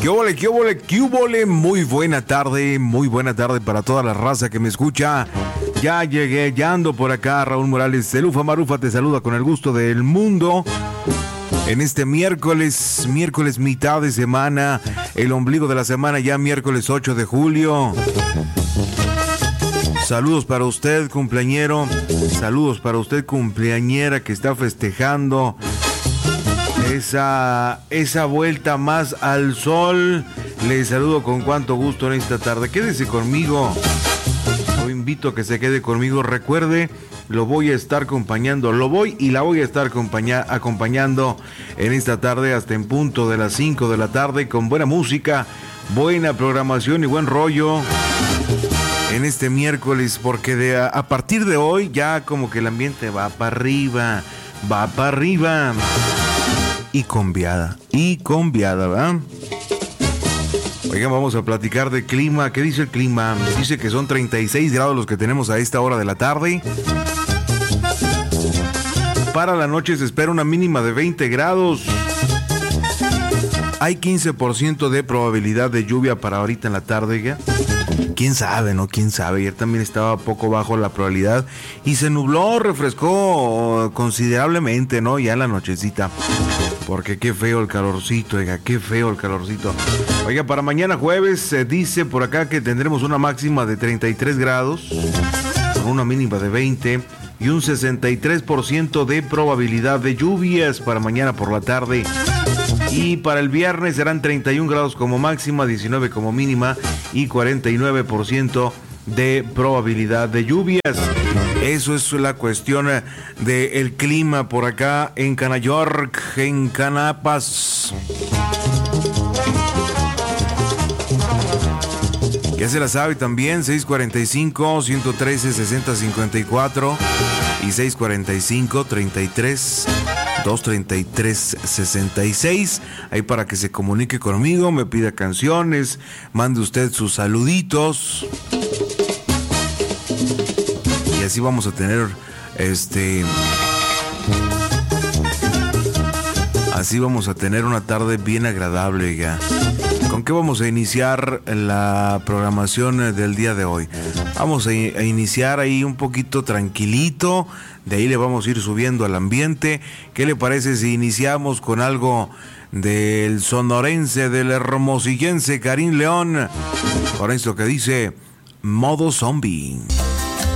¿Qué óvole, qué óvole, qué óvole? Muy buena tarde para toda la raza que me escucha. Ya llegué, ya ando por acá. Raúl Morales de Lufa Marufa te saluda con el gusto del mundo. En este miércoles mitad de semana, el ombligo de la semana, ya miércoles 8 de julio. Saludos para usted, cumpleañero. Saludos para usted, cumpleañera, que está festejando esa vuelta más al sol. Les saludo con cuanto gusto en esta tarde. Quédese conmigo. Lo invito a que se quede conmigo. Recuerde, lo voy a estar acompañando. Lo voy y la voy a estar acompañando en esta tarde hasta en punto de las 5 de la tarde con buena música, buena programación y buen rollo. En este miércoles, porque a partir de hoy ya como que el ambiente va para arriba. Y conviada, ¿verdad? Oigan, vamos a platicar de clima. ¿Qué dice el clima? Dice que son 36 grados los que tenemos a esta hora de la tarde. Para la noche se espera una mínima de 20 grados. Hay 15% de probabilidad de lluvia para ahorita en la tarde, ¿ya? ¿Quién sabe, no? ¿Quién sabe? Ayer también estaba poco bajo la probabilidad y se nubló, refrescó considerablemente, ¿no? Ya en la nochecita. Porque qué feo el calorcito, oiga, qué feo el calorcito. Oiga, para mañana jueves se dice por acá que tendremos una máxima de 33 grados, con una mínima de 20 y un 63% de probabilidad de lluvias para mañana por la tarde. Y para el viernes serán 31 grados como máxima, 19 como mínima y 49% de probabilidad de lluvias. Eso es la cuestión del clima por acá en Canayork, en Canapas. Ya se la sabe también, 645-113-6054 y 645-33-233-66. Ahí para que se comunique conmigo, me pida canciones, mande usted sus saluditos. Y así vamos a tener así vamos a tener una tarde bien agradable ya. ¿Con qué vamos a iniciar la programación del día de hoy? Vamos a iniciar ahí un poquito tranquilito, de ahí le vamos a ir subiendo al ambiente. ¿Qué le parece si iniciamos con algo del sonorense, del hermosillense Karim León? Con esto que dice Modo Zombie.